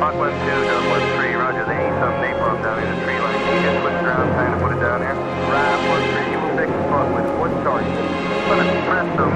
Mach 1-2, Delta 1-3, roger. They need some napalm down in the tree line. Can you just switch around, kind of put it down here? Right, 1-3, you will fix the plug with one target. Gonna press them